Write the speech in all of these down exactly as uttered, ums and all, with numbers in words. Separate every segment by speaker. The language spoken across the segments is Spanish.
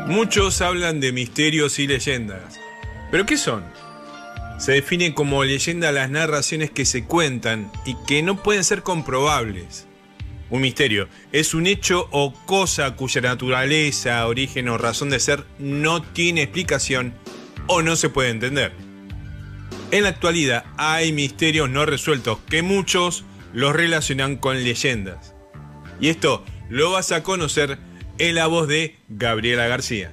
Speaker 1: Muchos hablan de misterios y leyendas. ¿Pero qué son? Se definen como leyenda las narraciones que se cuentan y que no pueden ser comprobables. Un misterio es un hecho o cosa cuya naturaleza, origen o razón de ser no tiene explicación o no se puede entender. En la actualidad hay misterios no resueltos que muchos los relacionan con leyendas. Y esto lo vas a conocer en la voz de Gabriela García.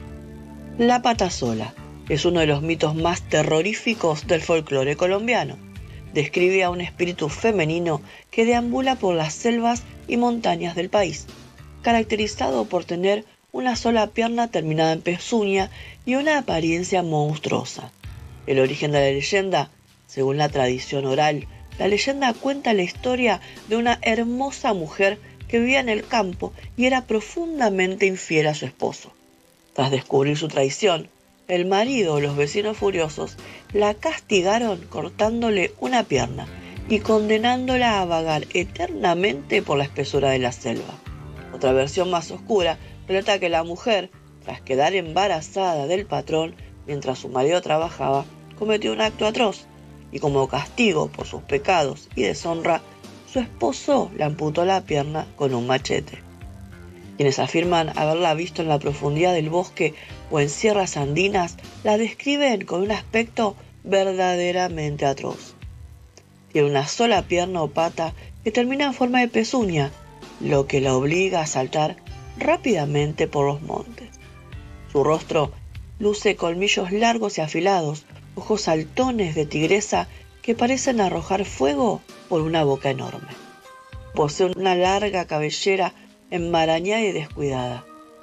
Speaker 2: La pata sola es uno de los mitos más terroríficos del folclore colombiano. Describe a un espíritu femenino que deambula por las selvas y montañas del país, caracterizado por tener una sola pierna terminada en pezuña y una apariencia monstruosa. El origen de la leyenda, según la tradición oral, la leyenda cuenta la historia de una hermosa mujer que vivía en el campo y era profundamente infiel a su esposo. Tras descubrir su traición, el marido o los vecinos furiosos la castigaron cortándole una pierna y condenándola a vagar eternamente por la espesura de la selva. Otra versión más oscura relata que la mujer, tras quedar embarazada del patrón mientras su marido trabajaba, cometió un acto atroz y como castigo por sus pecados y deshonra, su esposo le amputó la pierna con un machete. Quienes afirman haberla visto en la profundidad del bosque o en sierras andinas la describen con un aspecto verdaderamente atroz. Tiene una sola pierna o pata que termina en forma de pezuña, lo que la obliga a saltar rápidamente por los montes. Su rostro luce colmillos largos y afilados, ojos saltones de tigresa que parecen arrojar fuego por una boca enorme. Posee una larga cabellera enmarañada y descuidada.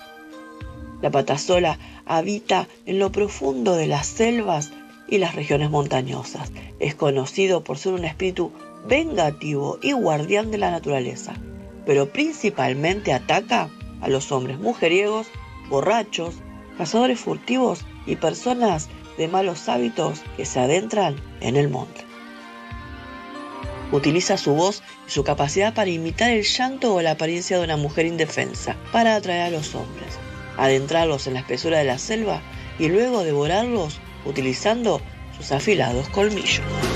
Speaker 2: La pata sola habita en lo profundo de las selvas y las regiones montañosas. Es conocido por ser un espíritu vengativo y guardián de la naturaleza, pero principalmente ataca a los hombres mujeriegos, borrachos, cazadores furtivos y personas de malos hábitos que se adentran en el monte. Utiliza su voz y su capacidad para imitar el llanto o la apariencia de una mujer indefensa, para atraer a los hombres, adentrarlos en la espesura de la selva y luego devorarlos utilizando sus afilados colmillos.